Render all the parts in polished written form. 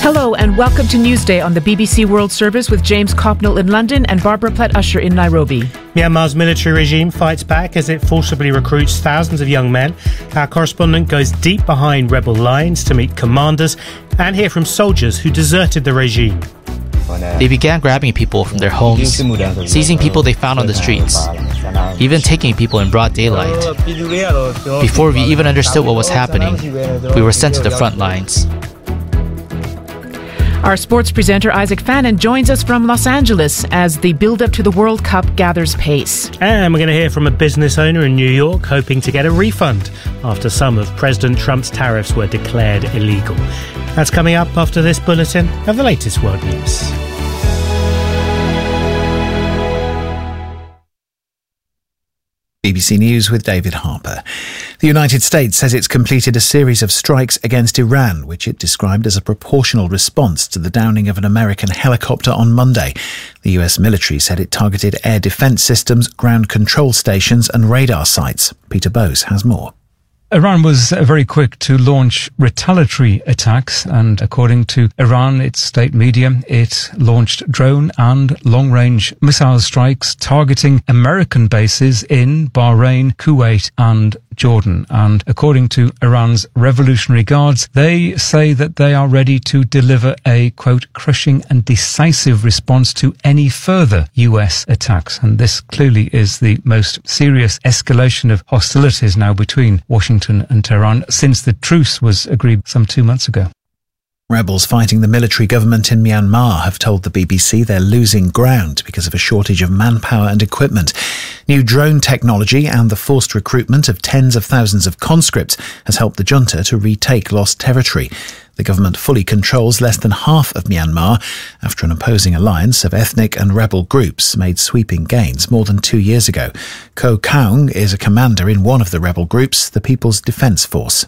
Hello and welcome to Newsday on the BBC World Service with James Copnell in London and Barbara Platt-Usher in Nairobi. Myanmar's military regime fights back as it forcibly recruits thousands of young men. Our correspondent goes deep behind rebel lines to meet commanders and hear from soldiers who deserted the regime. They began grabbing people from their homes, seizing people they found on the streets, even taking people in broad daylight. Before we even understood what was happening, we were sent to the front lines. Our sports presenter Isaac Fannin joins us from Los Angeles as the build-up to the World Cup gathers pace. And we're going to hear from a business owner in New York hoping to get a refund after some of President Trump's tariffs were declared illegal. That's coming up after this bulletin of the latest world news. BBC News with David Harper. The United States says it's completed a series of strikes against Iran, which it described as a proportional response to the downing of an American helicopter on Monday. The US military said it targeted air defense systems, ground control stations and radar sites. Peter Bose has more. Iran was very quick to launch retaliatory attacks, and according to Iran, its state media, it launched drone and long-range missile strikes targeting American bases in Bahrain, Kuwait and Jordan. And according to Iran's Revolutionary Guards, they say that they are ready to deliver a, quote, crushing and decisive response to any further US attacks. And this clearly is the most serious escalation of hostilities now between Washington and Tehran since the truce was agreed some 2 months ago. Rebels fighting the military government in Myanmar have told the BBC they're losing ground because of a shortage of manpower and equipment. New drone technology and the forced recruitment of tens of thousands of conscripts has helped the junta to retake lost territory. The government fully controls less than half of Myanmar after an opposing alliance of ethnic and rebel groups made sweeping gains more than 2 years ago. Ko Kaung is a commander in one of the rebel groups, the People's Defence Force.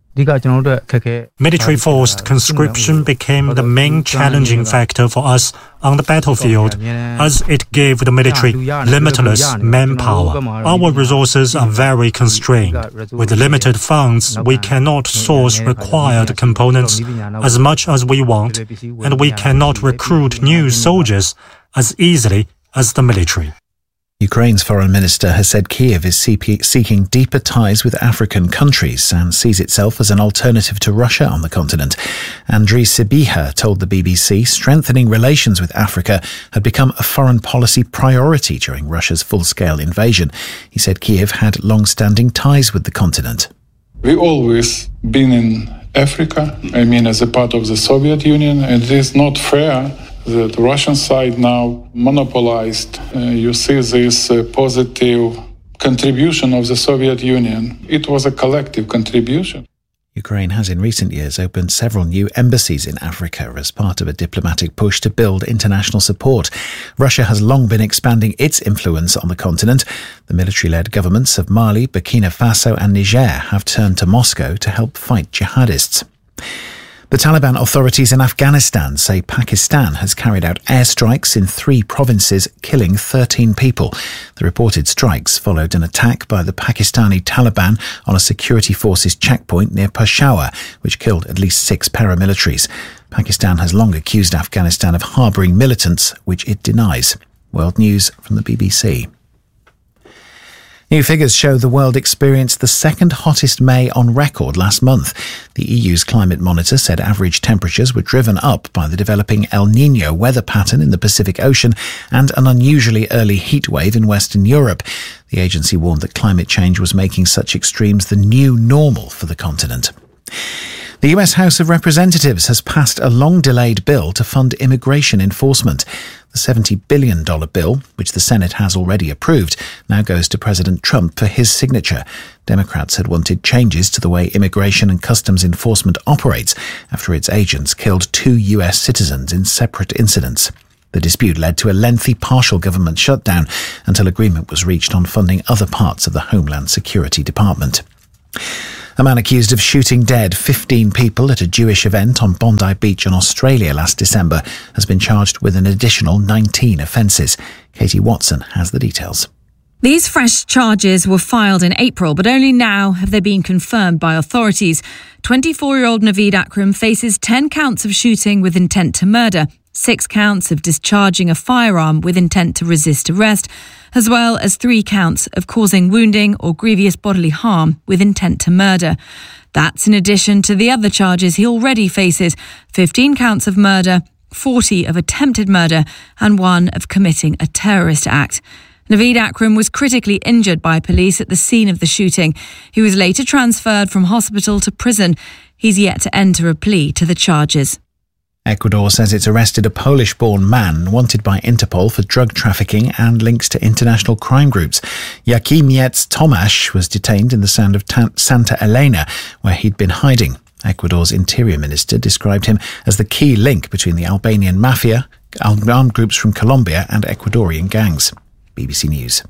Military-forced conscription became the main challenging factor for us on the battlefield, as it gave the military limitless manpower. Our resources are very constrained. With limited funds, we cannot source required components as much as we want, and we cannot recruit new soldiers as easily as the military. Ukraine's foreign minister has said Kyiv is seeking deeper ties with African countries and sees itself as an alternative to Russia on the continent. Andriy Sybiha told the BBC strengthening relations with Africa had become a foreign policy priority during Russia's full-scale invasion. He said Kyiv had long-standing ties with the continent. We always been in Africa, as a part of the Soviet Union, and it is not fair that the Russian side now monopolized. You see this positive contribution of the Soviet Union. It was a collective contribution. Ukraine has in recent years opened several new embassies in Africa as part of a diplomatic push to build international support. Russia has long been expanding its influence on the continent. The military-led governments of Mali, Burkina Faso and Niger have turned to Moscow to help fight jihadists. The Taliban authorities in Afghanistan say Pakistan has carried out airstrikes in 3 provinces, killing 13 people. The reported strikes followed an attack by the Pakistani Taliban on a security forces checkpoint near Peshawar, which killed at least 6 paramilitaries. Pakistan has long accused Afghanistan of harbouring militants, which it denies. World News from the BBC. New figures show the world experienced the second hottest May on record last month. The EU's climate monitor said average temperatures were driven up by the developing El Niño weather pattern in the Pacific Ocean and an unusually early heat wave in Western Europe. The agency warned that climate change was making such extremes the new normal for the continent. The US House of Representatives has passed a long-delayed bill to fund immigration enforcement. The $70 billion bill, which the Senate has already approved, now goes to President Trump for his signature. Democrats had wanted changes to the way immigration and customs enforcement operates after its agents killed 2 US citizens in separate incidents. The dispute led to a lengthy partial government shutdown until agreement was reached on funding other parts of the Homeland Security Department. A man accused of shooting dead 15 people at a Jewish event on Bondi Beach in Australia last December has been charged with an additional 19 offences. Katie Watson has the details. These fresh charges were filed in April, but only now have they been confirmed by authorities. 24-year-old Naveed Akram faces 10 counts of shooting with intent to murder, 6 counts of discharging a firearm with intent to resist arrest, as well as 3 counts of causing wounding or grievous bodily harm with intent to murder. That's in addition to the other charges he already faces: 15 counts of murder, 40 of attempted murder, and 1 of committing a terrorist act. Naveed Akram was critically injured by police at the scene of the shooting. He was later transferred from hospital to prison. He's yet to enter a plea to the charges. Ecuador says it's arrested a Polish-born man wanted by Interpol for drug trafficking and links to international crime groups. Jakimiec Tomasz was detained in the town of Santa Elena, where he'd been hiding. Ecuador's interior minister described him as the key link between the Albanian mafia, armed groups from Colombia and Ecuadorian gangs. BBC News.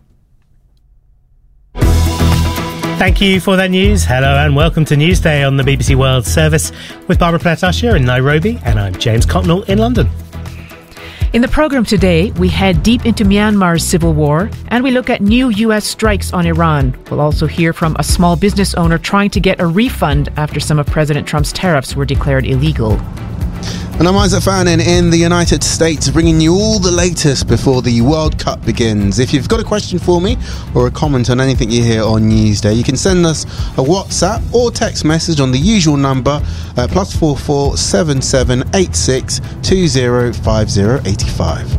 Thank you for that news. Hello and welcome to Newsday on the BBC World Service with Barbara Platt-Usher in Nairobi, and I'm James Cotnell in London. In the programme today, we head deep into Myanmar's civil war and we look at new US strikes on Iran. We'll also hear from a small business owner trying to get a refund after some of President Trump's tariffs were declared illegal. And I'm Isaac Fannin in the United States, bringing you all the latest before the World Cup begins. If you've got a question for me or a comment on anything you hear on Newsday, you can send us a WhatsApp or text message on the usual number, +44 77 86 205085.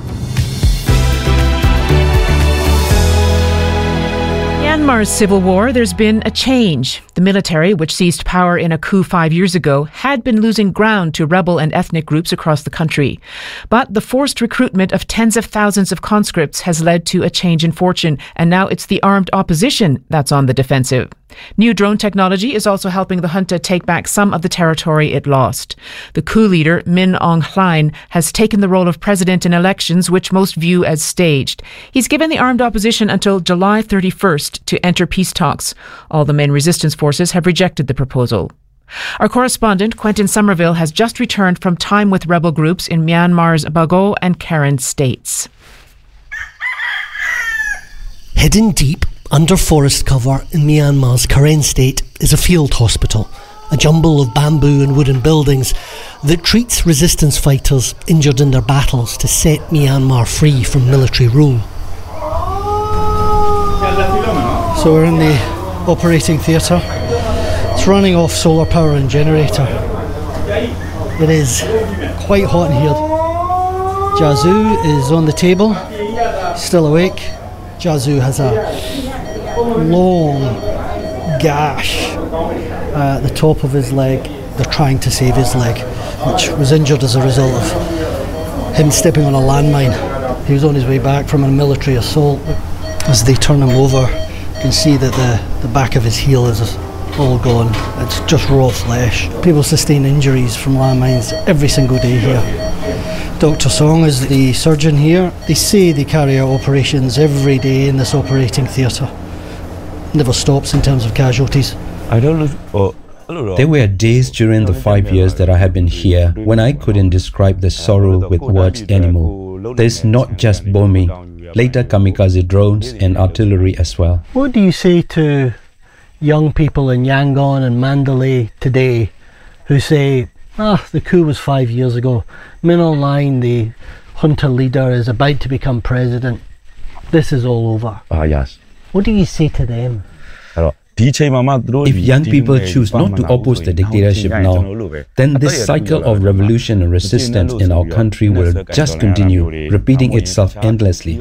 Myanmar's civil war, there's been a change. The military, which seized power in a coup 5 years ago, had been losing ground to rebel and ethnic groups across the country. But the forced recruitment of tens of thousands of conscripts has led to a change in fortune, and now it's the armed opposition that's on the defensive. New drone technology is also helping the junta take back some of the territory it lost. The coup leader, Min Aung Hlaing, has taken the role of president in elections, which most view as staged. He's given the armed opposition until July 31st to enter peace talks. All the main resistance forces have rejected the proposal. Our correspondent, Quentin Somerville, has just returned from time with rebel groups in Myanmar's Bago and Karen states. Hidden deep under forest cover in Myanmar's Karen state is a field hospital, a jumble of bamboo and wooden buildings that treats resistance fighters injured in their battles to set Myanmar free from military rule. So we're in the operating theatre. It's running off solar power and generator. It is quite hot in here. Jazu is on the table, still awake. Jazu has a long gash at the top of his leg. They're trying to save his leg, which was injured as a result of him stepping on a landmine. He was on his way back from a military assault. As they turn him over, you can see that the back of his heel is all gone. It's just raw flesh. People sustain injuries from landmines every single day here. Dr. Song is the surgeon here. They say they carry out operations every day in this operating theatre. Never stops in terms of casualties. There were days during the 5 years that I have been here when I couldn't describe the sorrow with words anymore. There's not just bombing, later kamikaze drones and artillery as well. What do you say to young people in Yangon and Mandalay today who say, the coup was 5 years ago. Min Aung Hlaing, the junta leader, is about to become president. This is all over. Yes. What do you say to them? If young people choose not to oppose the dictatorship now, then this cycle of revolution and resistance in our country will just continue, repeating itself endlessly.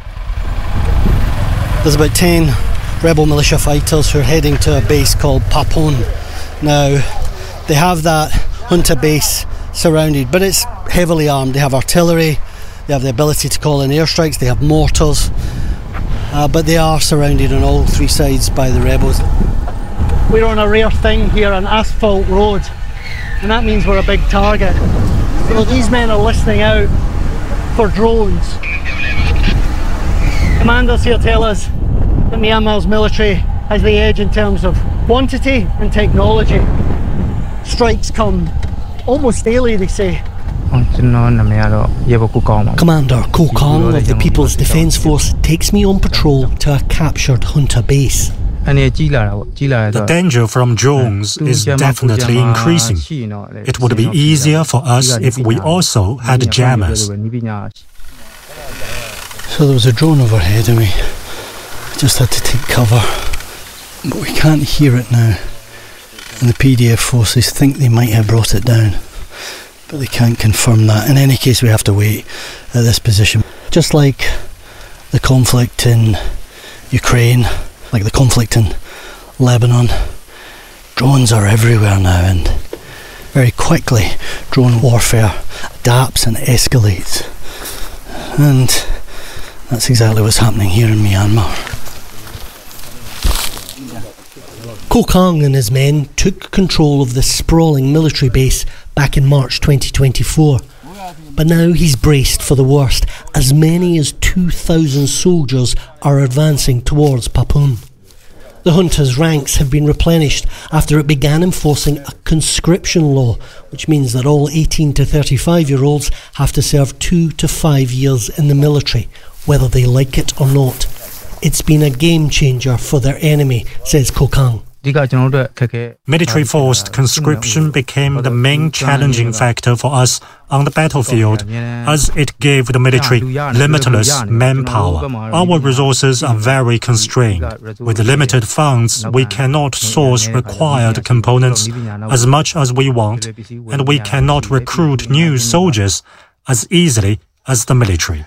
There's about 10 rebel militia fighters who are heading to a base called Papon. Now, they have that junta base surrounded, but it's heavily armed. They have artillery, they have the ability to call in airstrikes, they have mortars, but they are surrounded on all three sides by the rebels. We're on a rare thing here, an asphalt road, and that means we're a big target. So these men are listening out for drones. Commanders here tell us that Myanmar's military has the edge in terms of quantity and technology. Strikes come almost daily, they say, Commander Ko Kong of the People's Defence Force takes me on patrol to a captured junta base. The danger from drones is definitely increasing. It would be easier for us if we also had jammers. So there was a drone overhead and we just had to take cover. But we can't hear it now. And the PDF forces think they might have brought it down. But they can't confirm that. In any case, we have to wait at this position. Just like the conflict in Ukraine, like the conflict in Lebanon, drones are everywhere now, and very quickly drone warfare adapts and escalates. And that's exactly what's happening here in Myanmar. Ko Kong and his men took control of the sprawling military base back in March 2024. But now he's braced for the worst. As many as 2,000 soldiers are advancing towards Papum. The junta's ranks have been replenished after it began enforcing a conscription law, which means that all 18 to 35-year-olds have to serve 2 to 5 years in the military, whether they like it or not. It's been a game changer for their enemy, says Ko Kong. Military-forced conscription became the main challenging factor for us on the battlefield, as it gave the military limitless manpower. Our resources are very constrained. With limited funds, we cannot source required components as much as we want, and we cannot recruit new soldiers as easily as the military.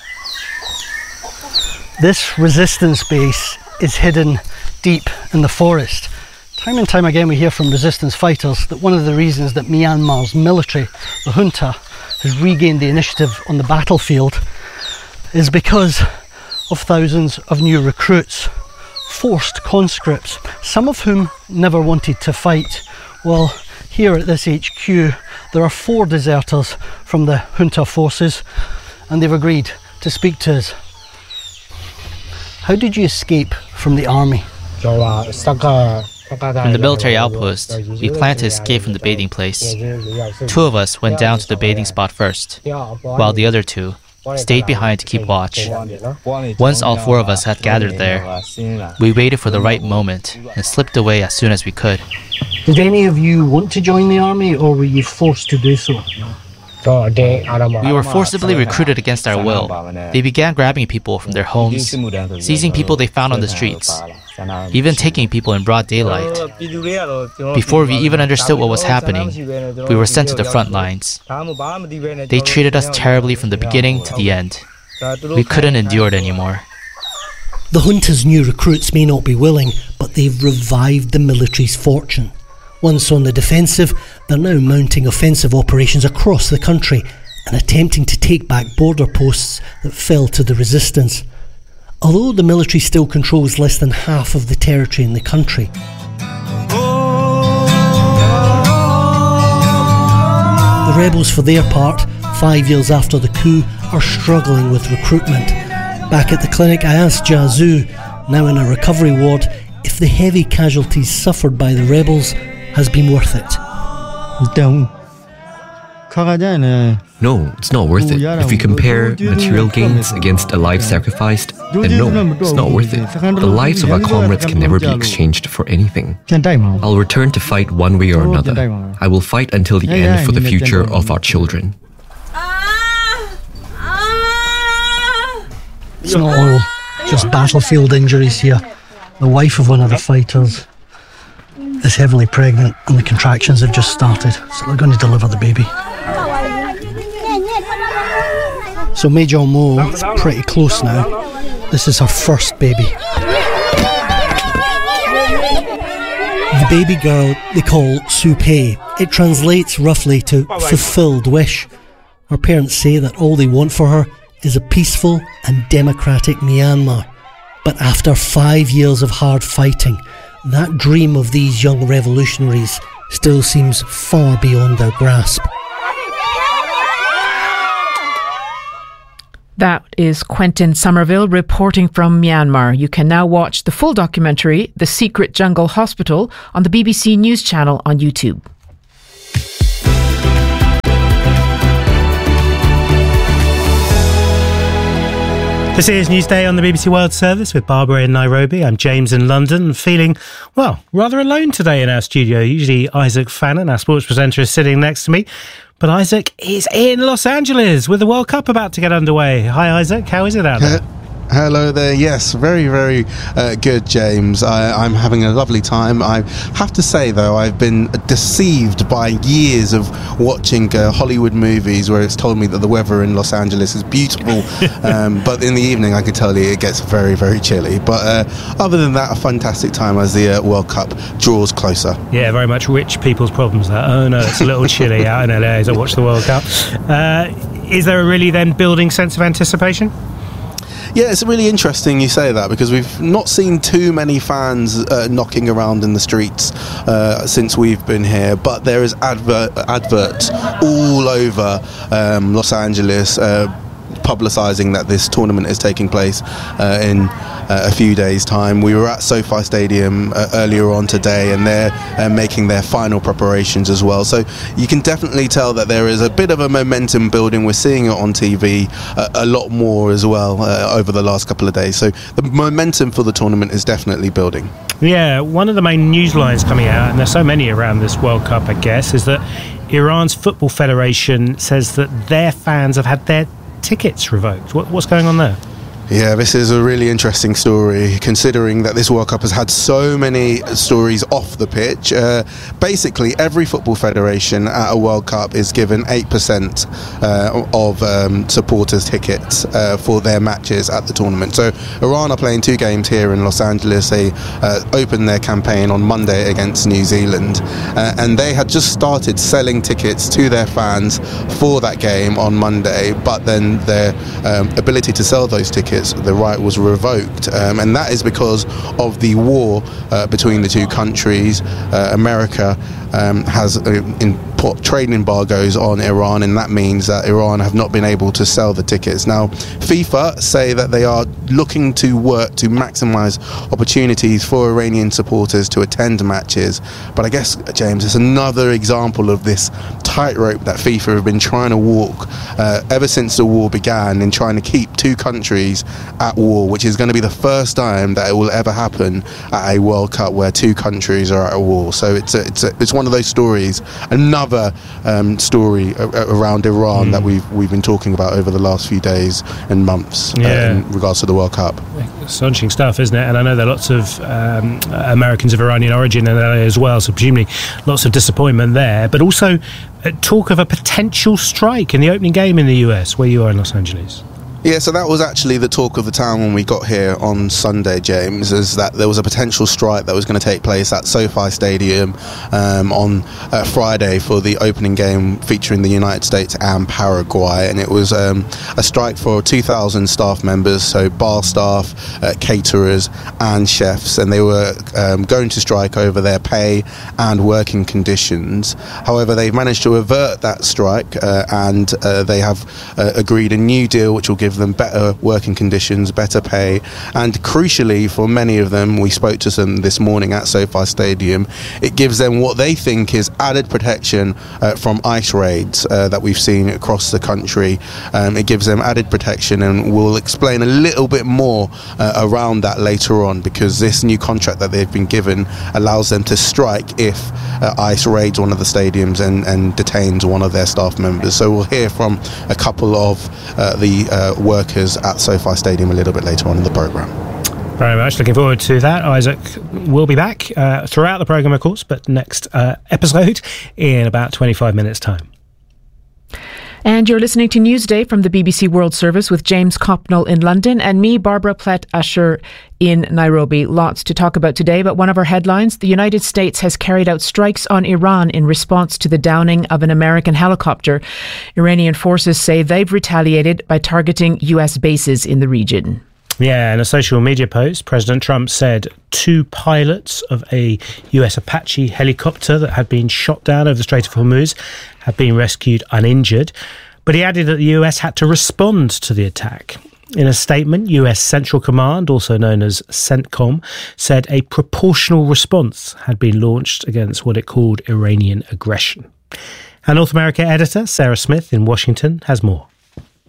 This resistance base is hidden deep in the forest. Time and time again we hear from resistance fighters that one of the reasons that Myanmar's military, the junta, has regained the initiative on the battlefield is because of thousands of new recruits, forced conscripts, some of whom never wanted to fight. Well, here at this HQ there are 4 deserters from the junta forces, and they've agreed to speak to us. How did you escape from the army? From the military outpost, we planned to escape from the bathing place. 2 of us went down to the bathing spot first, while the other 2 stayed behind to keep watch. Once all 4 of us had gathered there, we waited for the right moment and slipped away as soon as we could. Did any of you want to join the army, or were you forced to do so? We were forcibly recruited against our will. They began grabbing people from their homes, seizing people they found on the streets, even taking people in broad daylight. Before we even understood what was happening, we were sent to the front lines. They treated us terribly from the beginning to the end. We couldn't endure it anymore. The junta's new recruits may not be willing, but they've revived the military's fortune. Once on the defensive, they're now mounting offensive operations across the country and attempting to take back border posts that fell to the resistance. Although the military still controls less than half of the territory in the country. The rebels, for their part, 5 years after the coup, are struggling with recruitment. Back at the clinic, I asked Jia Zhu, now in a recovery ward, if the heavy casualties suffered by the rebels has been worth it. No, it's not worth it. If we compare material gains against a life sacrificed, then no, it's not worth it. The lives of our comrades can never be exchanged for anything. I'll return to fight one way or another. I will fight until the end for the future of our children. It's not all just battlefield injuries here. The wife of one of the fighters is heavily pregnant and the contractions have just started, so they're going to deliver the baby. So Major Mo is pretty close now. This is her first baby. The baby girl they call Su Pei. It translates roughly to fulfilled wish. Her parents say that all they want for her is a peaceful and democratic Myanmar. But after 5 years of hard fighting, that dream of these young revolutionaries still seems far beyond their grasp. That is Quentin Somerville reporting from Myanmar. You can now watch the full documentary, The Secret Jungle Hospital, on the BBC News channel on YouTube. This is Newsday on the BBC World Service with Barbara in Nairobi. I'm James in London, feeling, well, rather alone today in our studio. Usually Isaac Fannin, our sports presenter, is sitting next to me. But Isaac is in Los Angeles with the World Cup about to get underway. Hi, Isaac. How is it out there? Hello there. Yes, very, very good, James. I'm having a lovely time. I have to say, though, I've been deceived by years of watching Hollywood movies where it's told me that the weather in Los Angeles is beautiful, but in the evening I can tell you it gets very, very chilly. But other than that, a fantastic time as the World Cup draws closer. Yeah, very much rich people's problems, that. Oh no, it's a little chilly out in LA as I watch the World Cup. Is there a really then building sense of anticipation? Yeah, it's really interesting you say that, because we've not seen too many fans knocking around in the streets since we've been here, but there is adverts all over Los Angeles publicising that this tournament is taking place in a few days' time. We were at SoFi Stadium earlier on today, and they're making their final preparations as well. So you can definitely tell that there is a bit of a momentum building. We're seeing it on TV a lot more as well over the last couple of days. So the momentum for the tournament is definitely building. Yeah, one of the main news lines coming out, and there's so many around this World Cup, I guess, is that Iran's Football Federation says that their fans have had their tickets revoked. What's going on there? Yeah, this is a really interesting story, considering that this World Cup has had so many stories off the pitch. Basically, every football federation at a World Cup is given 8% of supporters' tickets for their matches at the tournament. So Iran are playing 2 games here in Los Angeles. They opened their campaign on Monday against New Zealand, and they had just started selling tickets to their fans for that game on Monday, but then their ability to sell those tickets, the right was revoked, and that is because of the war between the two countries. America has put trade embargoes on Iran, and that means that Iran have not been able to sell the tickets. Now, FIFA say that they are looking to work to maximise opportunities for Iranian supporters to attend matches, but I guess, James, it's another example of this tightrope that FIFA have been trying to walk ever since the war began, in trying to keep two countries at war, which is going to be the first time that it will ever happen at a World Cup where two countries are at a war. So it's one of those stories, another story around Iran that we've been talking about over the last few days and months in regards to the World Cup. Astonishing stuff, isn't it? And I know there are lots of Americans of Iranian origin in LA as well, so presumably lots of disappointment there, but also talk of a potential strike in the opening game in the US, where you are in Los Angeles. Yeah, so that was actually the talk of the town when we got here on Sunday, James, is that there was a potential strike that was going to take place at SoFi Stadium on Friday for the opening game featuring the United States and Paraguay, and it was a strike for 2,000 staff members, so bar staff, caterers and chefs, and they were going to strike over their pay and working conditions. However, they've managed to avert that strike, and they have agreed a new deal which will give them better working conditions, better pay, and crucially for many of them, we spoke to them this morning at SoFi Stadium, it gives them what they think is added protection from ICE raids that we've seen across the country. It gives them added protection, and we'll explain a little bit more around that later on, because this new contract that they've been given allows them to strike if ICE raids one of the stadiums and detains one of their staff members. So we'll hear from a couple of the workers at SoFi Stadium a little bit later on in the programme. Very much looking forward to that. Isaac will be back throughout the programme, of course, but next episode in about 25 minutes' time. And you're listening to Newsday from the BBC World Service with James Copnell in London and me, Barbara Plett-Asher, in Nairobi. Lots to talk about today, but one of our headlines, the United States has carried out strikes on Iran in response to the downing of an American helicopter. Iranian forces say they've retaliated by targeting US bases in the region. Yeah, in a social media post, President Trump said 2 pilots of a US Apache helicopter that had been shot down over the Strait of Hormuz have been rescued uninjured. But he added that the US had to respond to the attack. In a statement, US Central Command, also known as CENTCOM, said a proportional response had been launched against what it called Iranian aggression. Our North America editor, Sarah Smith in Washington, has more.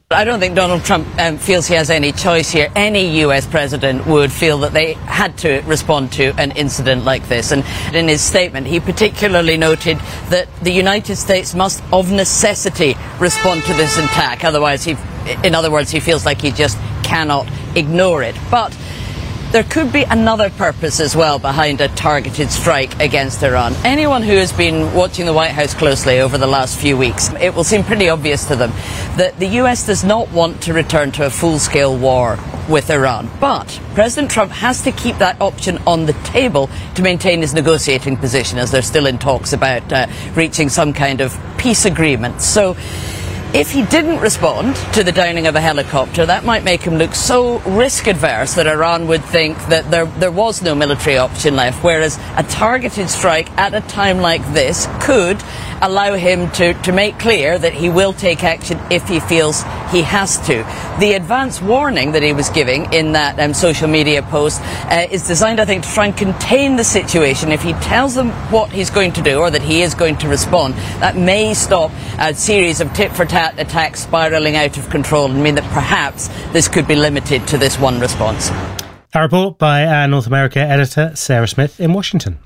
I don't think Donald Trump feels he has any choice here. Any US president would feel that they had to respond to an incident like this. And in his statement, he particularly noted that the United States must, of necessity, respond to this attack. Otherwise, in other words, he feels like he just cannot ignore it. But there could be another purpose as well behind a targeted strike against Iran. Anyone who has been watching the White House closely over the last few weeks, it will seem pretty obvious to them that the US does not want to return to a full-scale war with Iran. But President Trump has to keep that option on the table to maintain his negotiating position, as they're still in talks about reaching some kind of peace agreement. So if he didn't respond to the downing of a helicopter, that might make him look so risk-adverse that Iran would think that there was no military option left, whereas a targeted strike at a time like this could allow him to make clear that he will take action if he feels he has to. The advance warning that he was giving in that social media post is designed, I think, to try and contain the situation. If he tells them what he's going to do or that he is going to respond, that may stop a series of tit-for-tat attacks spiralling out of control and mean that perhaps this could be limited to this one response. A report by our North America editor, Sarah Smith, in Washington.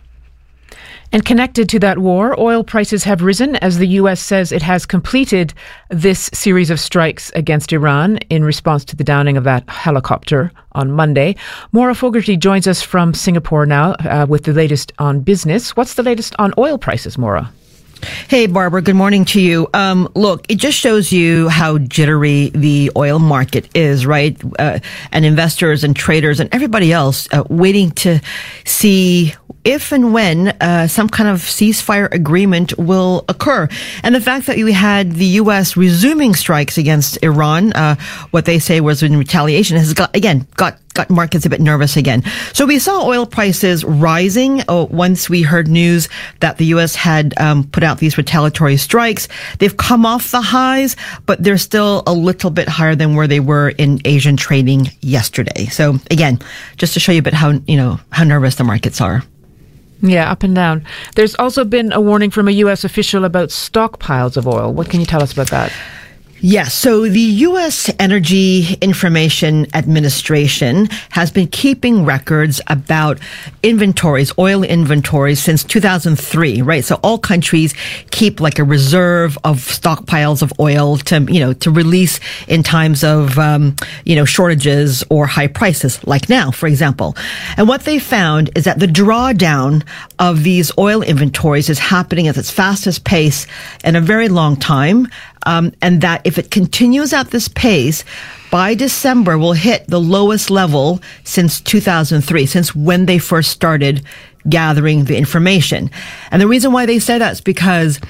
And connected to that war, oil prices have risen as the U.S. says it has completed this series of strikes against Iran in response to the downing of that helicopter on Monday. Maura Fogarty joins us from Singapore now with the latest on business. What's the latest on oil prices, Maura? Hey, Barbara, good morning to you. Look, it just shows you how jittery the oil market is, right? And investors and traders and everybody else waiting to see if and when some kind of ceasefire agreement will occur. And the fact that we had the U.S. resuming strikes against Iran, what they say was in retaliation, has got markets a bit nervous again. So we saw oil prices rising once we heard news that the U.S. had put out these retaliatory strikes. They've come off the highs, but they're still a little bit higher than where they were in Asian trading yesterday. So again, just to show you a bit how nervous the markets are. Yeah, up and down. There's also been a warning from a U.S. official about stockpiles of oil. What can you tell us about that? Yes. So the U.S. Energy Information Administration has been keeping records about inventories, oil inventories, since 2003, right? So all countries keep like a reserve of stockpiles of oil to release in times of, shortages or high prices, like now, for example. And what they found is that the drawdown of these oil inventories is happening at its fastest pace in a very long time. And that if it continues at this pace, by December we'll hit the lowest level since 2003, since when they first started gathering the information. And the reason why they say that is because,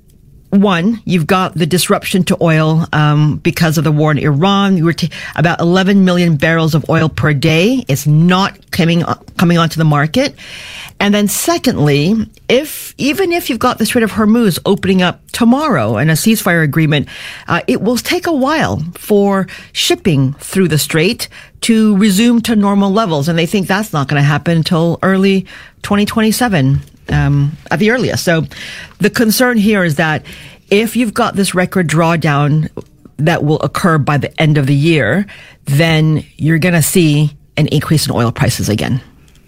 one, you've got the disruption to oil because of the war in Iran. We were about 11 million barrels of oil per day. It's not coming onto the market. And then secondly, even if you've got the Strait of Hormuz opening up tomorrow and a ceasefire agreement, it will take a while for shipping through the strait to resume to normal levels. And they think that's not going to happen until early 2027 at the earliest. So the concern here is that if you've got this record drawdown that will occur by the end of the year, then you're going to see an increase in oil prices again.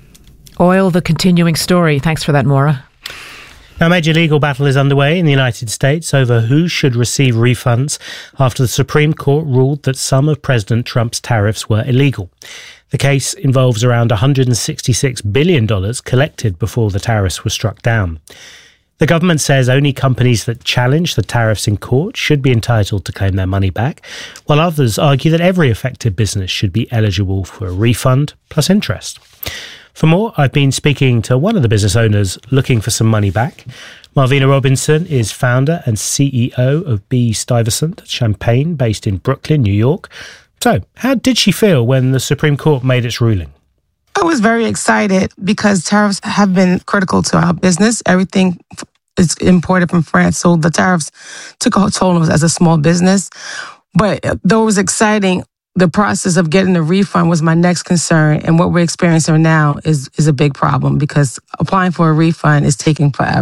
Oil, the continuing story. Thanks for that, Maura. Now, a major legal battle is underway in the United States over who should receive refunds after the Supreme Court ruled that some of President Trump's tariffs were illegal. The case involves around $166 billion collected before the tariffs were struck down. The government says only companies that challenge the tariffs in court should be entitled to claim their money back, while others argue that every affected business should be eligible for a refund plus interest. For more, I've been speaking to one of the business owners looking for some money back. Marvina Robinson is founder and CEO of B. Stuyvesant Champagne, based in Brooklyn, New York. So, how did she feel when the Supreme Court made its ruling? I was very excited because tariffs have been critical to our business. Everything is imported from France, so the tariffs took a toll on us as a small business. But though it was exciting, the process of getting a refund was my next concern. And what we're experiencing now is a big problem because applying for a refund is taking forever.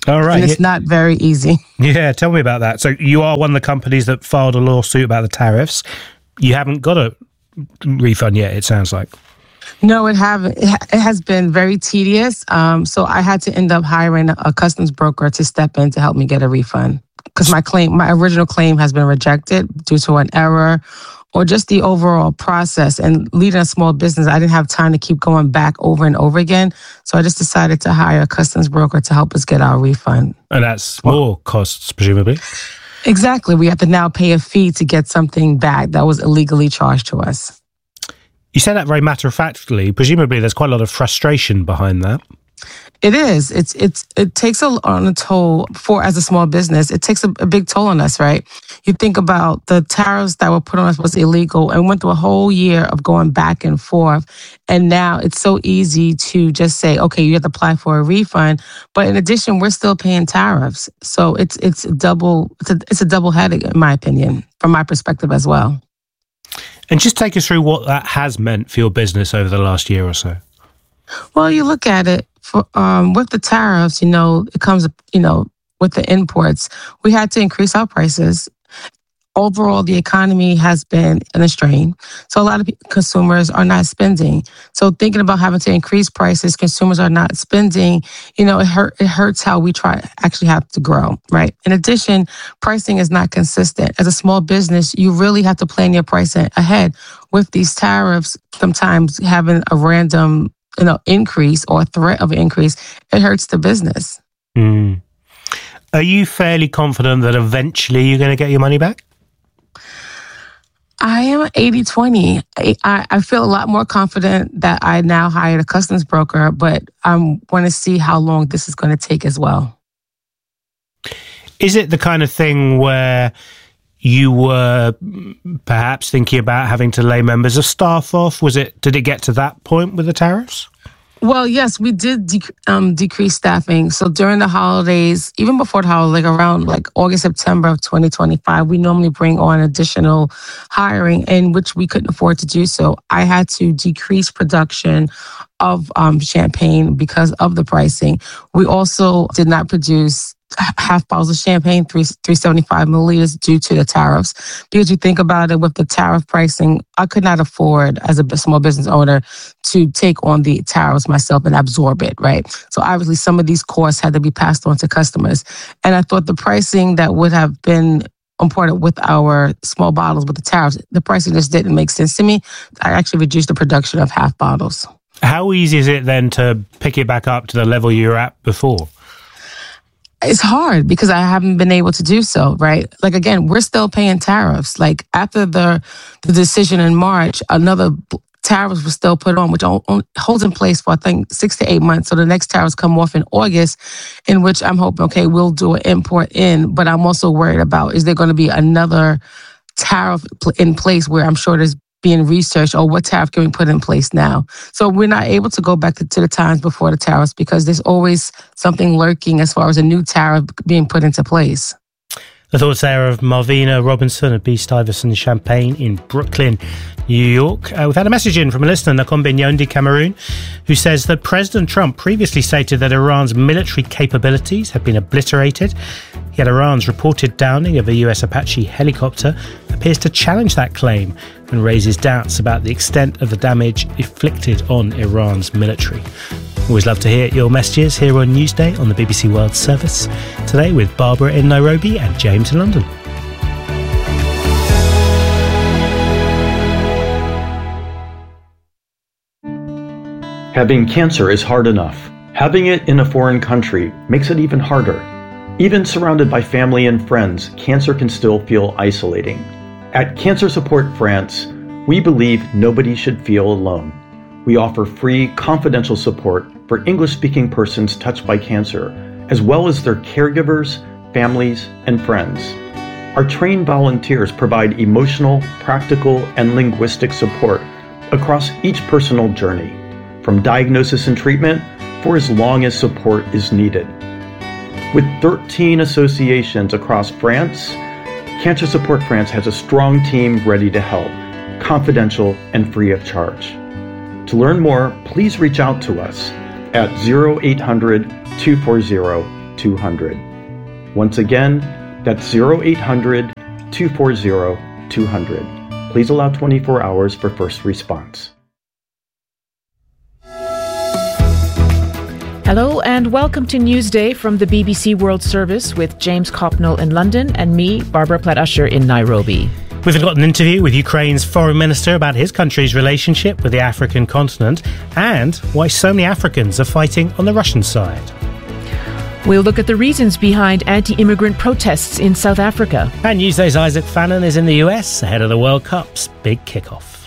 All right. And it's not very easy. Yeah, tell me about that. So you are one of the companies that filed a lawsuit about the tariffs. You haven't got a refund yet, it sounds like. No, it haven't. It has been very tedious. So I had to end up hiring a customs broker to step in to help me get a refund. Because my original claim has been rejected due to an error or just the overall process. And leading a small business, I didn't have time to keep going back over and over again. So I just decided to hire a customs broker to help us get our refund. And that's more costs, presumably? Exactly. We have to now pay a fee to get something back that was illegally charged to us. You say that very matter-of-factly. Presumably there's quite a lot of frustration behind that. It is. It takes on a toll as a small business. It takes a big toll on us, right? You think about the tariffs that were put on us was illegal and went through a whole year of going back and forth. And now it's so easy to just say, okay, you have to apply for a refund. But in addition, we're still paying tariffs. So it's a double headache, in my opinion, from my perspective as well. And just take us through what that has meant for your business over the last year or so. Well, you look at it with the tariffs, it comes, with the imports. We had to increase our prices. Overall, the economy has been in a strain. So a lot of consumers are not spending. So thinking about having to increase prices, consumers are not spending, it hurts how we actually have to grow, right? In addition, pricing is not consistent. As a small business, you really have to plan your pricing ahead. With these tariffs, sometimes having a random increase or threat of increase, it hurts the business. Mm. Are you fairly confident that eventually you're going to get your money back? I am 80-20. I feel a lot more confident that I now hired a customs broker, but I want to see how long this is going to take as well. Is it the kind of thing where you were perhaps thinking about having to lay members of staff off? Did it get to that point with the tariffs? Well, yes, we did decrease staffing. So during the holidays, even before the holiday, around August, September of 2025, we normally bring on additional hiring, in which we couldn't afford to do so. I had to decrease production of champagne because of the pricing. We also did not produce half bottles of champagne, 375 milliliters, due to the tariffs. Because you think about it, with the tariff pricing, I could not afford, as a small business owner, to take on the tariffs myself and absorb it, right? So obviously some of these costs had to be passed on to customers. And I thought the pricing that would have been important with our small bottles with the tariffs, the pricing just didn't make sense to me. I actually reduced the production of half bottles. How easy is it then to pick it back up to the level you were at before? It's hard because I haven't been able to do so, right? Again, we're still paying tariffs. After the decision in March, another tariffs was still put on, which holds in place for, I think, 6 to 8 months. So the next tariffs come off in August, in which I'm hoping, okay, we'll do an import in. But I'm also worried about, is there going to be another tariff in place where I'm sure there's being researched, or what tariff can we put in place now? So we're not able to go back to the times before the tariffs because there's always something lurking as far as a new tariff being put into place. The thoughts there of Marvina Robinson of B. Stuyvesant Champagne in Brooklyn, New York. We've had a message in from a listener, Nakombe Nyondi, Cameroon, who says that President Trump previously stated that Iran's military capabilities have been obliterated. Yet Iran's reported downing of a US Apache helicopter appears to challenge that claim and raises doubts about the extent of the damage inflicted on Iran's military. Always love to hear your messages here on Newsday on the BBC World Service. Today with Barbara in Nairobi and James in London. Having cancer is hard enough. Having it in a foreign country makes it even harder. Even surrounded by family and friends, cancer can still feel isolating. At Cancer Support France, we believe nobody should feel alone. We offer free, confidential support for English-speaking persons touched by cancer, as well as their caregivers, families, and friends. Our trained volunteers provide emotional, practical, and linguistic support across each personal journey, from diagnosis and treatment for as long as support is needed. With 13 associations across France, Cancer Support France has a strong team ready to help, confidential and free of charge. To learn more, please reach out to us at 0800-240-2626. 200. Once again, that's 0800 240 200. Please allow 24 hours for first response. Hello and welcome to Newsday from the BBC World Service with James Copnell in London and me, Barbara Platt-Usher in Nairobi. We've got an interview with Ukraine's foreign minister about his country's relationship with the African continent and why so many Africans are fighting on the Russian side. We'll look at the reasons behind anti-immigrant protests in South Africa. And Newsday's Isaac Fannin is in the US ahead of the World Cup's big kickoff.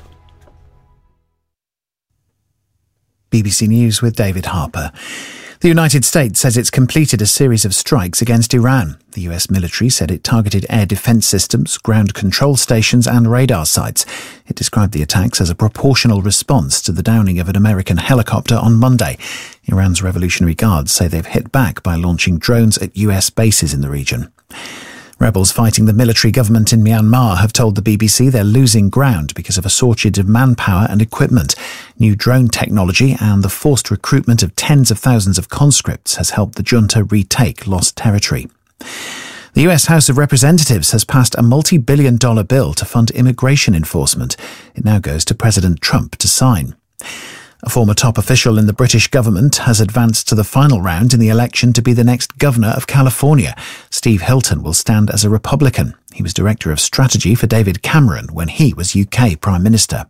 BBC News with David Harper. The United States says it's completed a series of strikes against Iran. The US military said it targeted air defense systems, ground control stations and radar sites. It described the attacks as a proportional response to the downing of an American helicopter on Monday. Iran's Revolutionary Guards say they've hit back by launching drones at US bases in the region. Rebels fighting the military government in Myanmar have told the BBC they're losing ground because of a shortage of manpower and equipment. New drone technology and the forced recruitment of tens of thousands of conscripts has helped the junta retake lost territory. The US House of Representatives has passed a multi-billion-dollar bill to fund immigration enforcement. It now goes to President Trump to sign. A former top official in the British government has advanced to the final round in the election to be the next governor of California. Steve Hilton will stand as a Republican. He was director of strategy for David Cameron when he was UK Prime Minister.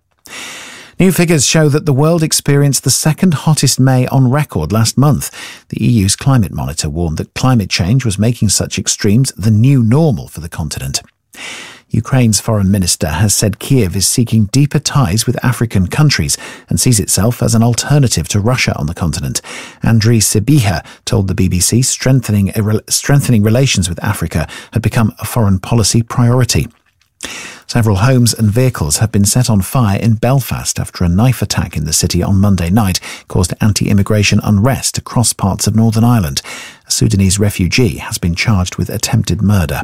New figures show that the world experienced the second hottest May on record last month. The EU's climate monitor warned that climate change was making such extremes the new normal for the continent. Ukraine's foreign minister has said Kiev is seeking deeper ties with African countries and sees itself as an alternative to Russia on the continent. Andriy Sybiha told the BBC strengthening relations with Africa had become a foreign policy priority. Several homes and vehicles have been set on fire in Belfast after a knife attack in the city on Monday night caused anti-immigration unrest across parts of Northern Ireland. A Sudanese refugee has been charged with attempted murder.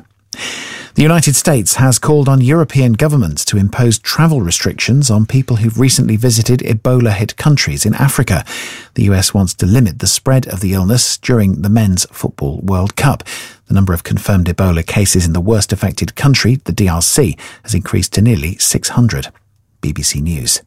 The United States has called on European governments to impose travel restrictions on people who've recently visited Ebola-hit countries in Africa. The US wants to limit the spread of the illness during the Men's Football World Cup. The number of confirmed Ebola cases in the worst affected country, the DRC, has increased to nearly 600. BBC News.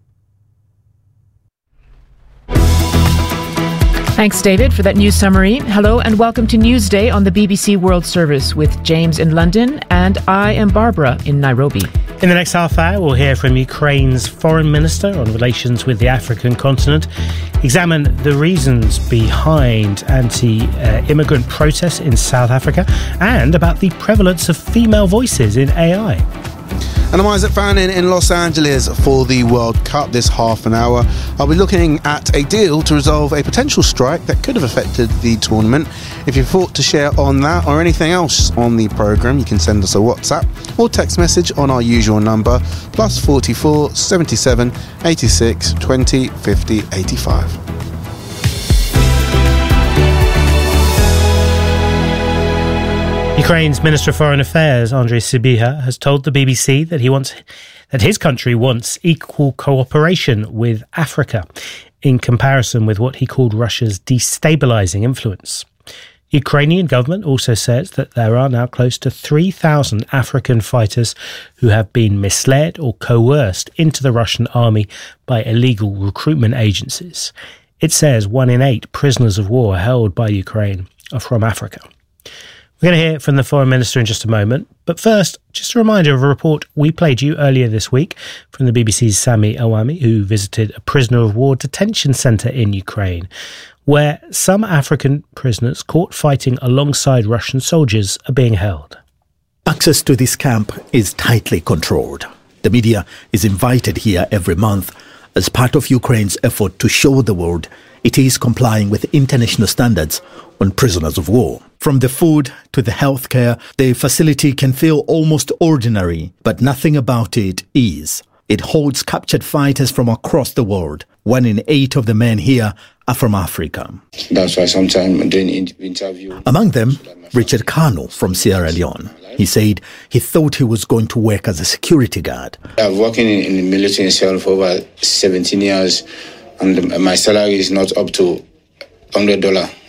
Thanks, David, for that news summary. Hello and welcome to Newsday on the BBC World Service with James in London and I am Barbara in Nairobi. In the next half hour, we'll hear from Ukraine's foreign minister on relations with the African continent, examine the reasons behind anti-immigrant protests in South Africa, and about the prevalence of female voices in AI. And I'm Isaac Fannin in Los Angeles for the World Cup this half an hour. I'll be looking at a deal to resolve a potential strike that could have affected the tournament. If you've thought to share on that or anything else on the programme, you can send us a WhatsApp or text message on our usual number, +44 77 86 20 50 85. Ukraine's Minister of Foreign Affairs, Andriy Sybiha, has told the BBC that his country wants equal cooperation with Africa in comparison with what he called Russia's destabilising influence. The Ukrainian government also says that there are now close to 3,000 African fighters who have been misled or coerced into the Russian army by illegal recruitment agencies. It says 1 in 8 prisoners of war held by Ukraine are from Africa. We're going to hear from the Foreign Minister in just a moment, but first, just a reminder of a report we played you earlier this week from the BBC's Sami Awami, who visited a prisoner of war detention centre in Ukraine, where some African prisoners caught fighting alongside Russian soldiers are being held. Access to this camp is tightly controlled. The media is invited here every month as part of Ukraine's effort to show the world it is complying with international standards on prisoners of war. From the food to the healthcare, the facility can feel almost ordinary, but nothing about it is. It holds captured fighters from across the world. 1 in 8 of the men here are from Africa. That's why sometimes during interview... Among them, Richard Kano from Sierra Leone. He said he thought he was going to work as a security guard. I've worked in the military itself for over 17 years, and my salary is not up to $100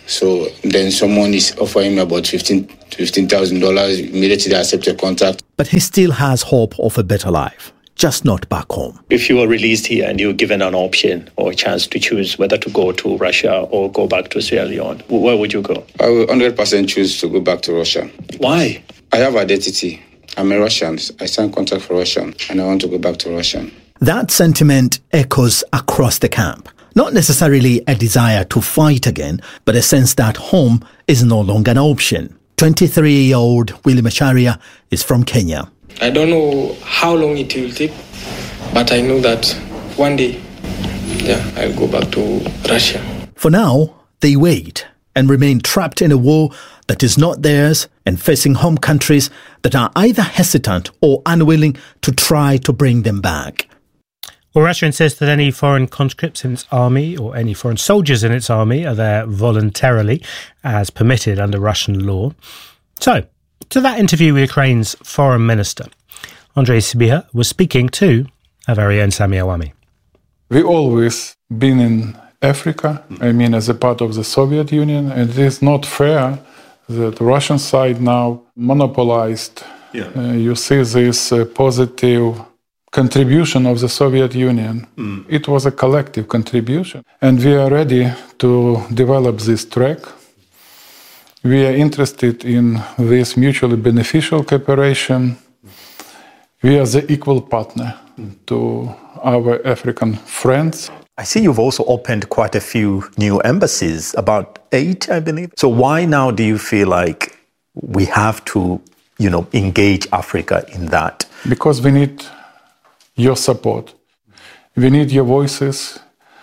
So then someone is offering me about $15,000. Immediately I accept a contract. But he still has hope of a better life, just not back home. If you were released here and you were given an option or a chance to choose whether to go to Russia or go back to Sierra Leone, where would you go? I will 100% choose to go back to Russia. Why? I have identity. I'm a Russian. I signed contract for Russia and I want to go back to Russia. That sentiment echoes across the camp. Not necessarily a desire to fight again, but a sense that home is no longer an option. 23-year-old Willie Macharia is from Kenya. I don't know how long it will take, but I know that one day, I'll go back to Russia. For now, they wait and remain trapped in a war that is not theirs and facing home countries that are either hesitant or unwilling to try to bring them back. Well, Russia insists that any foreign conscripts in its army or any foreign soldiers in its army are there voluntarily, as permitted under Russian law. So, to that interview with Ukraine's foreign minister, Andrei Sybiha was speaking to our very own Sami Awami. We always been in Africa, as a part of the Soviet Union, and it is not fair that the Russian side now monopolized. You see this positive contribution of the Soviet Union. It was a collective contribution. And we are ready to develop this track. We are interested in this mutually beneficial cooperation. We are the equal partner to our African friends. I see you've also opened quite a few new embassies, about 8, I believe. So why now do you feel like we have to, engage Africa in that? Because we need your support. We need your voices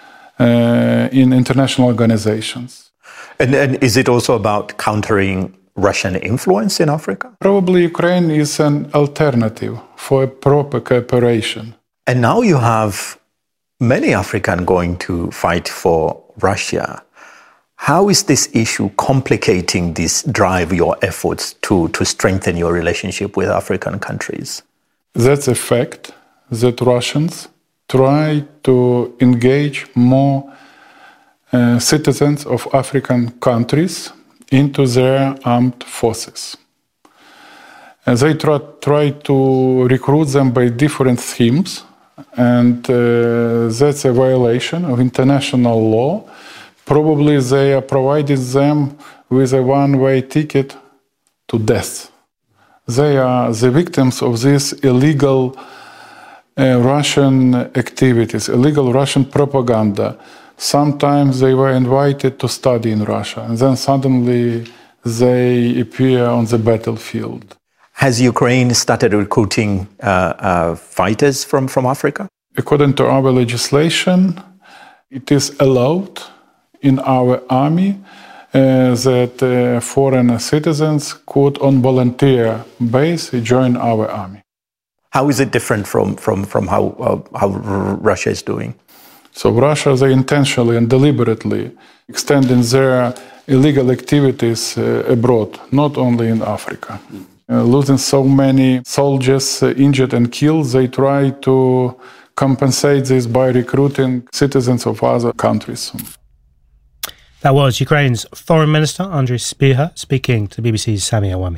in international organizations. And is it also about countering Russian influence in Africa? Probably Ukraine is an alternative for a proper cooperation. And now you have many Africans going to fight for Russia. How is this issue complicating this drive, your efforts to strengthen your relationship with African countries? That's a fact that Russians try to engage more citizens of African countries into their armed forces. And they try to recruit them by different themes, and that's a violation of international law. Probably they are provided them with a one-way ticket to death. They are the victims of these illegal Russian activities, illegal Russian propaganda. Sometimes they were invited to study in Russia, and then suddenly they appear on the battlefield. Has Ukraine started recruiting fighters from Africa? According to our legislation, it is allowed in our army that foreign citizens could, on volunteer basis, join our army. How is it different from how Russia is doing? So Russia, they intentionally and deliberately extending their illegal activities abroad, not only in Africa. Losing so many soldiers injured and killed, they try to compensate this by recruiting citizens of other countries. That was Ukraine's Foreign Minister, Andrei Sybiha, speaking to BBC's Sami Awami.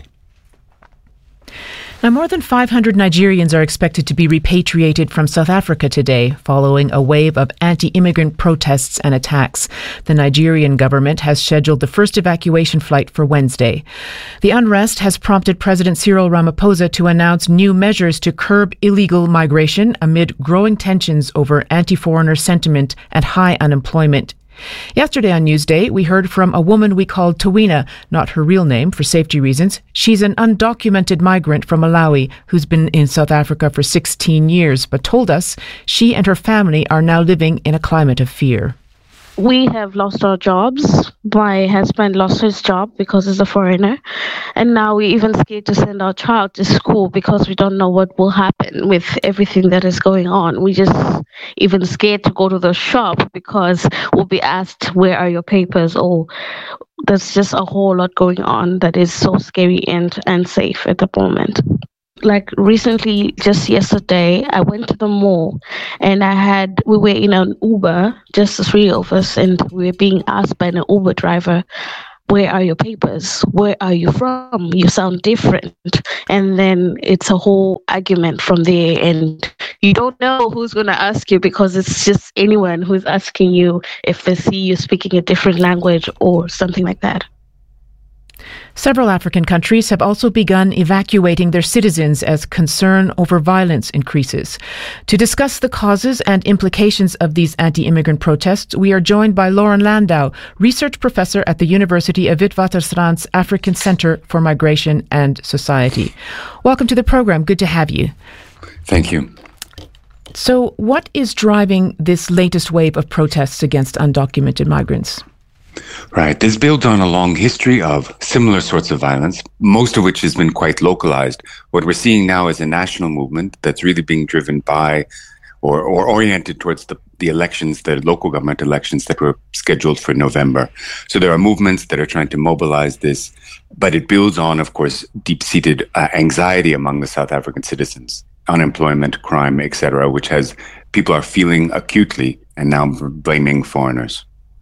Now, more than 500 Nigerians are expected to be repatriated from South Africa today following a wave of anti-immigrant protests and attacks. The Nigerian government has scheduled the first evacuation flight for Wednesday. The unrest has prompted President Cyril Ramaphosa to announce new measures to curb illegal migration amid growing tensions over anti-foreigner sentiment and high unemployment. Yesterday on Newsday, we heard from a woman we called Tawina, not her real name for safety reasons. She's an undocumented migrant from Malawi who's been in South Africa for 16 years, but told us she and her family are now living in a climate of fear. We have lost our jobs. My husband lost his job because he's a foreigner. And now we're even scared to send our child to school because we don't know what will happen with everything that is going on. We just even scared to go to the shop because we'll be asked, where are your papers? Or there's just a whole lot going on that is so scary and unsafe at the moment. Like recently, just yesterday, I went to the mall and we were in an Uber, just the three of us, and we were being asked by an Uber driver, where are your papers? Where are you from? You sound different. And then it's a whole argument from there. And you don't know who's going to ask you, because it's just anyone who's asking you if they see you speaking a different language or something like that. Several African countries have also begun evacuating their citizens as concern over violence increases. To discuss the causes and implications of these anti-immigrant protests, we are joined by Lauren Landau, research professor at the University of Witwatersrand's African Center for Migration and Society. Welcome to the program. Good to have you. Thank you. So, what is driving this latest wave of protests against undocumented migrants? Right. This builds on a long history of similar sorts of violence, most of which has been quite localized. What we're seeing now is a national movement that's really being driven by or oriented towards the elections, the local government elections that were scheduled for November. So there are movements that are trying to mobilize this, but it builds on, of course, deep-seated anxiety among the South African citizens, unemployment, crime, etc., which has people are feeling acutely and now blaming foreigners.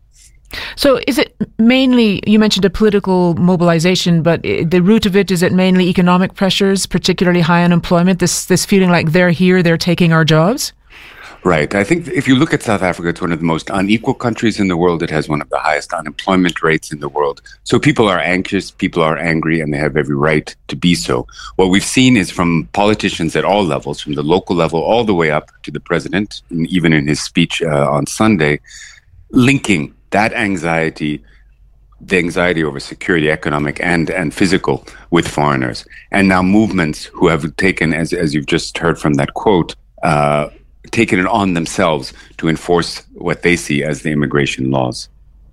So is it mainly, you mentioned a political mobilization, but the root of it, is it mainly economic pressures, particularly high unemployment, this feeling like they're here, they're taking our jobs? Right. I think if you look at South Africa, it's one of the most unequal countries in the world. It has one of the highest unemployment rates in the world. So people are anxious, people are angry, and they have every right to be so. What we've seen is from politicians at all levels, from the local level all the way up to the president, and even in his speech on Sunday, linking that anxiety, the anxiety over security, economic and physical, with foreigners. And now movements who have taken, as you've just heard from that quote, taken it on themselves to enforce what they see as the immigration laws.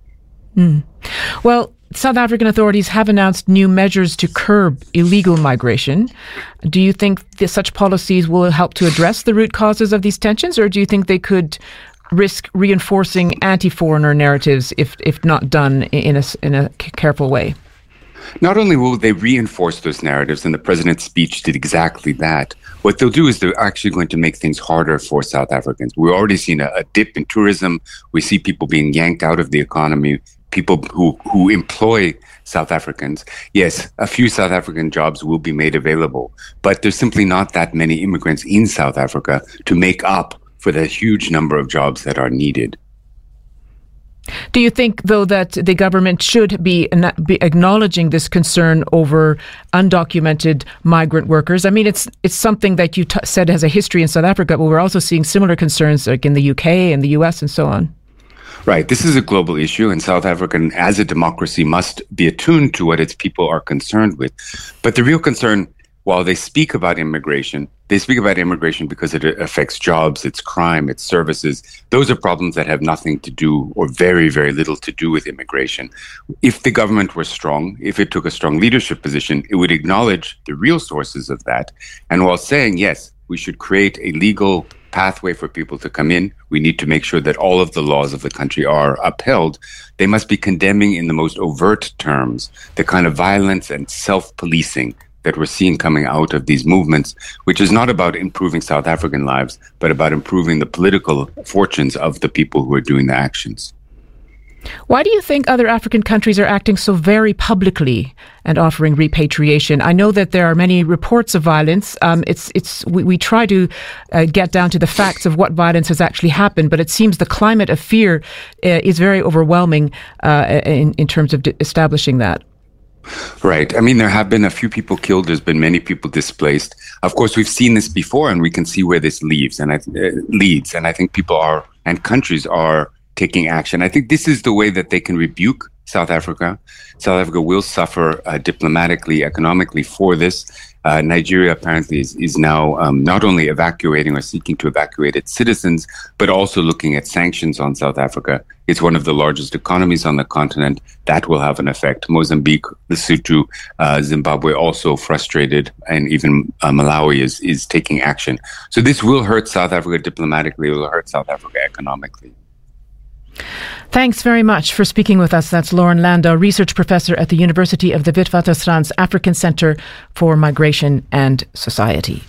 Well, South African authorities have announced new measures to curb illegal migration. Do you think that such policies will help to address the root causes of these tensions, or do you think they could risk reinforcing anti-foreigner narratives if not done in a careful way? Not only will they reinforce those narratives, and the president's speech did exactly that, what they'll do is they're actually going to make things harder for South Africans. We've already seen a dip in tourism. We see people being yanked out of the economy, people who employ South Africans. Yes, a few South African jobs will be made available, but there's simply not that many immigrants in South Africa to make up for the huge number of jobs that are needed. Do you think, though, that the government should be acknowledging this concern over undocumented migrant workers? I mean, it's something that you said has a history in South Africa, but we're also seeing similar concerns like in the UK and the US and so on. Right. This is a global issue, and South Africa, as a democracy, must be attuned to what its people are concerned with. But the real concern, while they speak about immigration because it affects jobs, it's crime, it's services. Those are problems that have nothing to do, or very, very little to do, with immigration. If the government were strong, if it took a strong leadership position, it would acknowledge the real sources of that. And while saying, yes, we should create a legal pathway for people to come in, we need to make sure that all of the laws of the country are upheld, they must be condemning in the most overt terms the kind of violence and self-policing that we're seeing coming out of these movements, which is not about improving South African lives, but about improving the political fortunes of the people who are doing the actions. Why do you think other African countries are acting so very publicly and offering repatriation? I know that there are many reports of violence. We try to get down to the facts of what violence has actually happened, but it seems the climate of fear is very overwhelming in terms of establishing that. Right. I mean, there have been a few people killed. There's been many people displaced. Of course, we've seen this before, and we can see where this leads. And I think people are, and countries are, taking action. I think this is the way that they can rebuke South Africa. South Africa will suffer diplomatically, economically for this. Nigeria apparently is now not only evacuating or seeking to evacuate its citizens, but also looking at sanctions on South Africa. It's one of the largest economies on the continent. That will have an effect. Mozambique, Lesotho, Zimbabwe also frustrated, and even Malawi is taking action. So this will hurt South Africa diplomatically. It will hurt South Africa economically. Thanks very much for speaking with us. That's Lauren Landau, research professor at the University of the Witwatersrand's African Center for Migration and Society.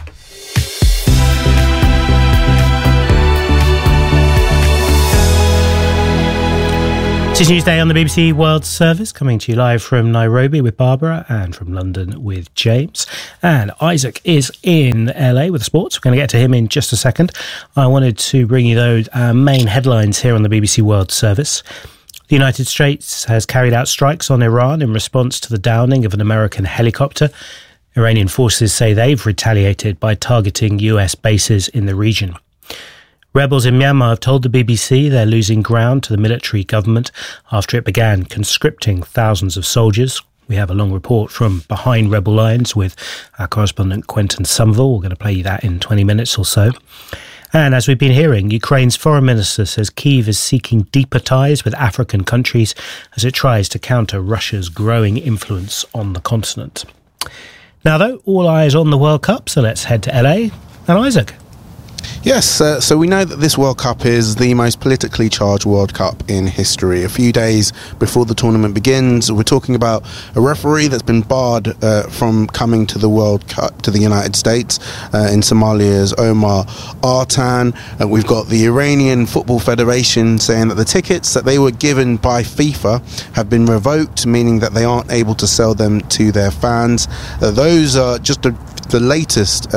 It's Newsday on the BBC World Service, coming to you live from Nairobi with Barbara and from London with James. And Isaac is in LA with sports. We're going to get to him in just a second. I wanted to bring you those main headlines here on the BBC World Service. The United States has carried out strikes on Iran in response to the downing of an American helicopter. Iranian forces say they've retaliated by targeting US bases in the region. Rebels in Myanmar have told the BBC they're losing ground to the military government after it began conscripting thousands of soldiers. We have a long report from behind rebel lines with our correspondent Quentin Somerville. We're going to play you that in 20 minutes or so. And as we've been hearing, Ukraine's foreign minister says Kyiv is seeking deeper ties with African countries as it tries to counter Russia's growing influence on the continent. Now, though, all eyes on the World Cup, so let's head to LA. And Isaac. Yes, so we know that this World Cup is the most politically charged World Cup in history. A few days before the tournament begins, we're talking about a referee that's been barred from coming to the World Cup to the United States in Somalia's Omar Artan. We've got the Iranian Football Federation saying that the tickets that they were given by FIFA have been revoked, meaning that they aren't able to sell them to their fans. Those are just the latest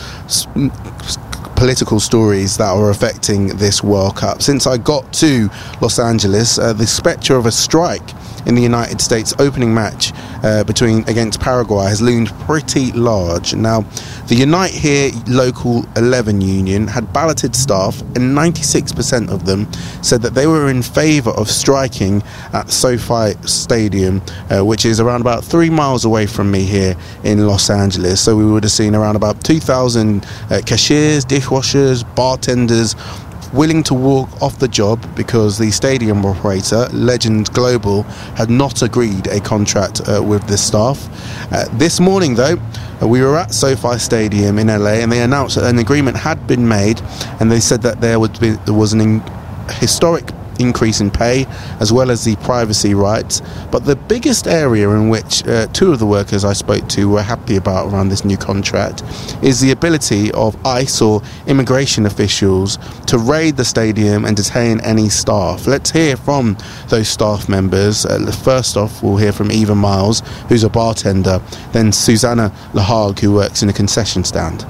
political stories that are affecting this World Cup. Since I got to Los Angeles, the spectre of a strike in the United States opening match against Paraguay has loomed pretty large. Now, the Unite Here Local 11 union had balloted staff, and 96% of them said that they were in favour of striking at SoFi Stadium, which is around about 3 miles away from me here in Los Angeles. So we would have seen around about 2,000 cashiers, dishwashers, bartenders willing to walk off the job because the stadium operator, Legend Global, had not agreed a contract with the staff. This morning, though, we were at SoFi Stadium in LA, and they announced that an agreement had been made, and they said that there was an historic increase in pay as well as the privacy rights. But the biggest area in which two of the workers I spoke to were happy about around this new contract is the ability of ICE or immigration officials to raid the stadium and detain any staff. Let's hear from those staff members. First off, we'll hear from Eva Miles, who's a bartender, then Susanna Lahag, who works in a concession stand.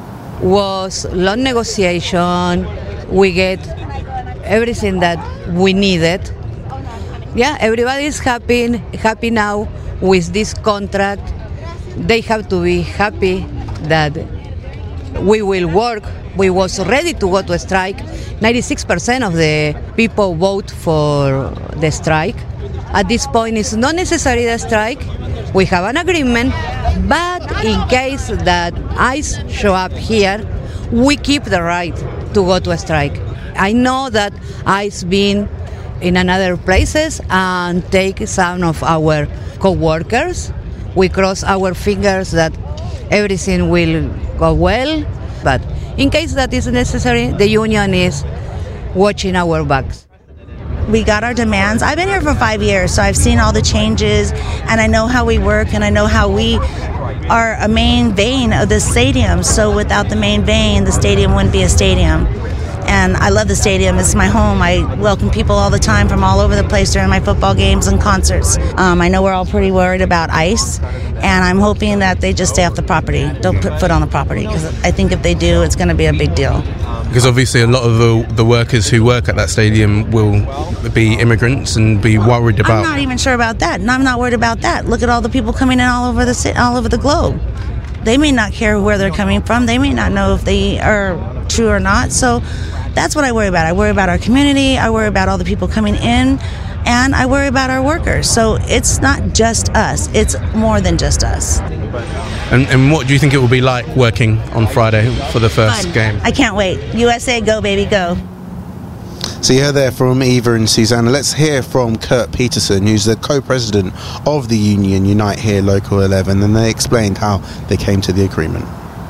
Was long negotiation. We get everything that we needed. Yeah, everybody is happy now with this contract. They have to be happy that we will work. We was ready to go to a strike. 96% of the people vote for the strike. At this point, it's not necessary the strike. We have an agreement, but in case that ICE show up here, we keep the right to go to a strike. I know that ICE been in another places and take some of our co-workers. We cross our fingers that everything will go well, but in case that is necessary, the union is watching our backs. We got our demands. I've been here for 5 years, so I've seen all the changes, and I know how we work, and I know how we are a main vein of the stadium. So without the main vein, the stadium wouldn't be a stadium. And I love the stadium. It's my home. I welcome people all the time from all over the place during my football games and concerts. I know we're all pretty worried about ICE, and I'm hoping that they just stay off the property. Don't put foot on the property, because I think if they do, it's going to be a big deal. Because obviously a lot of the workers who work at that stadium will be immigrants and be worried about... I'm not even sure about that. And I'm not worried about that. Look at all the people coming in all over the globe. They may not care where they're coming from. They may not know if they are true or not. So that's what I worry about. I worry about our community. I worry about all the people coming in. And I worry about our workers. So it's not just us. It's more than just us. And what do you think it will be like working on Friday for the first game? I can't wait. USA, go, baby, go. So you heard there from Eva and Susanna. Let's hear from Kurt Peterson, who's the co-president of the union Unite Here Local 11, and they explained how they came to the agreement.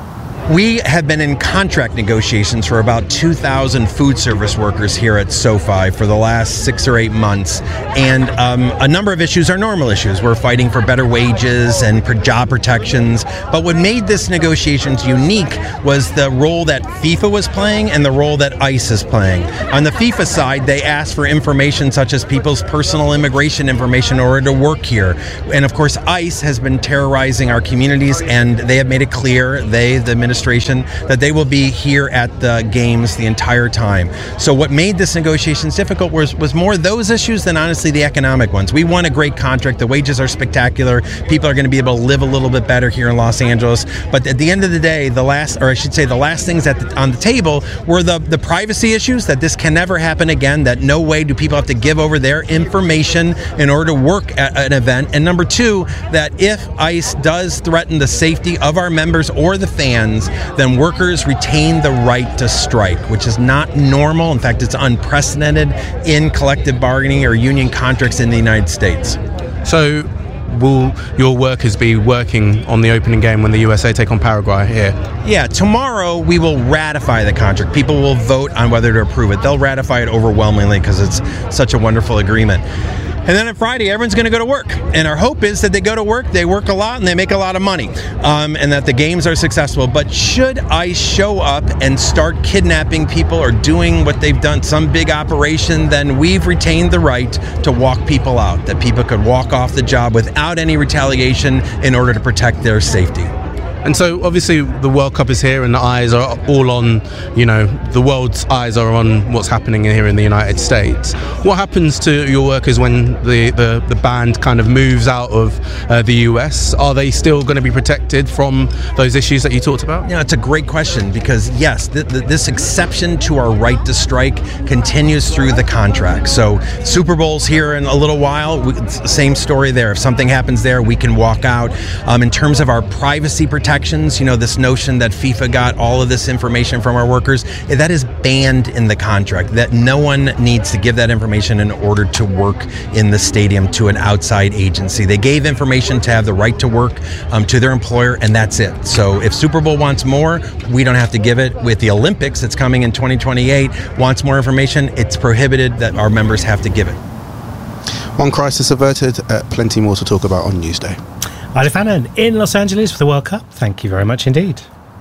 We have been in contract negotiations for about 2,000 food service workers here at SoFi for the last 6 or 8 months. And a number of issues are normal issues. We're fighting for better wages and job protections. But what made this negotiations unique was the role that FIFA was playing and the role that ICE is playing. On the FIFA side, they asked for information such as people's personal immigration information in order to work here. And of course, ICE has been terrorizing our communities, and they have made it clear, the administration, that they will be here at the games the entire time. So what made this negotiations difficult was more those issues than honestly the economic ones. We won a great contract. The wages are spectacular. People are going to be able to live a little bit better here in Los Angeles. But at the end of the day, the last things on the table were the privacy issues, that this can never happen again, that no way do people have to give over their information in order to work at an event. And number two, that if ICE does threaten the safety of our members or the fans, then workers retain the right to strike, which is not normal. In fact, it's unprecedented in collective bargaining or union contracts in the United States. So will your workers be working on the opening game when the USA take on Paraguay here? Yeah, tomorrow we will ratify the contract. People will vote on whether to approve it. They'll ratify it overwhelmingly because it's such a wonderful agreement. And then on Friday, everyone's going to go to work. And our hope is that they go to work, they work a lot, and they make a lot of money, and that the games are successful. But should ICE show up and start kidnapping people or doing what they've done, some big operation, then we've retained the right to walk people out, that people could walk off the job without any retaliation in order to protect their safety. And so obviously the World Cup is here and the eyes are all on, the world's eyes are on what's happening here in the United States. What happens to your workers when the band kind of moves out of the US? Are they still going to be protected from those issues that you talked about? Yeah, it's a great question because, yes, this exception to our right to strike continues through the contract. So Super Bowl's here in a little while. Same story there. If something happens there, we can walk out. In terms of our privacy protection, this notion that FIFA got all of this information from our workers, that is banned in the contract, that no one needs to give that information in order to work in the stadium to an outside agency. They gave information to have the right to work to their employer, and that's it. So if Super Bowl wants more, we don't have to give it. With the Olympics that's coming in 2028, wants more information, it's prohibited that our members have to give it. One crisis averted, plenty more to talk about on Newsday. Alif Hannan in Los Angeles for the World Cup. Thank you very much indeed.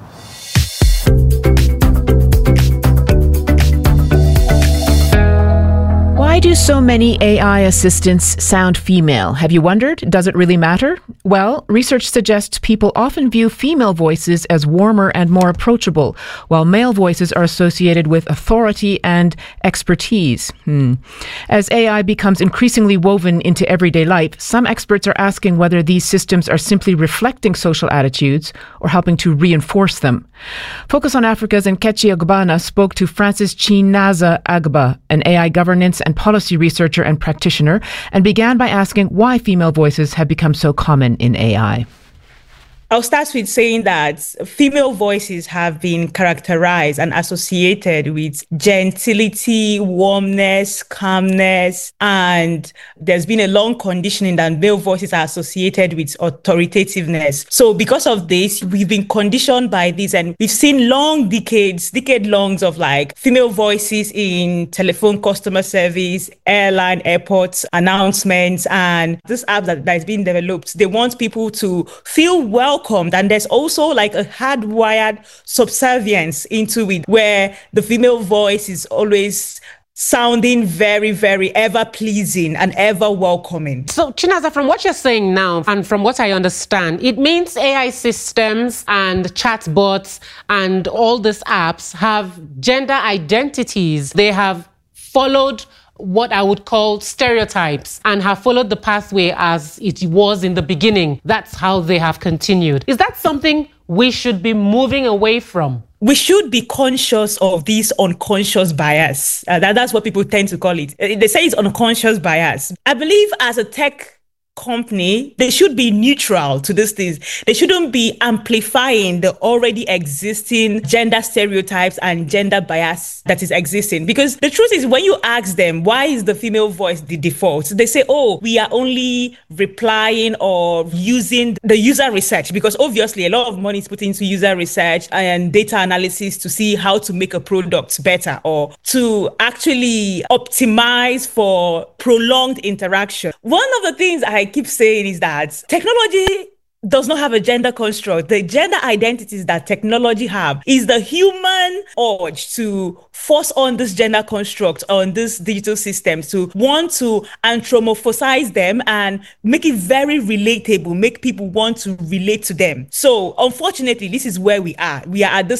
Why do so many AI assistants sound female? Have you wondered? Does it really matter? Well, research suggests people often view female voices as warmer and more approachable, while male voices are associated with authority and expertise. As AI becomes increasingly woven into everyday life, some experts are asking whether these systems are simply reflecting social attitudes or helping to reinforce them. Focus on Africa's Nkechi Ogbana spoke to Francis Chinaza Agba, an AI governance and policy researcher and practitioner, and began by asking why female voices have become so common in AI. I'll start with saying that female voices have been characterized and associated with gentility, warmness, calmness, and there's been a long conditioning that male voices are associated with authoritativeness. So because of this, we've been conditioned by this, and we've seen decade-longs of female voices in telephone customer service, airline, airports, announcements, and this app that is being developed, they want people to feel welcomed, and there's also a hardwired subservience into it where the female voice is always sounding very, very ever-pleasing and ever-welcoming. So, Chinaza, from what you're saying now, and from what I understand, it means AI systems and chatbots and all these apps have gender identities. They have followed what I would call stereotypes and have followed the pathway as it was in the beginning. That's how they have continued. Is that something we should be moving away from? We should be conscious of this unconscious bias. That's what people tend to call it. They say it's unconscious bias. I believe as a tech company, they should be neutral to these things. They shouldn't be amplifying the already existing gender stereotypes and gender bias that is existing. Because the truth is, when you ask them, why is the female voice the default? They say, oh, we are only replying or using the user research, because obviously a lot of money is put into user research and data analysis to see how to make a product better or to actually optimize for prolonged interaction. One of the things I keep saying is that technology does not have a gender construct. The gender identities that technology have is the human urge to force on this gender construct on this digital systems, to want to anthropomorphize them and make it very relatable, make people want to relate to them. So unfortunately, this is where we are. We are at this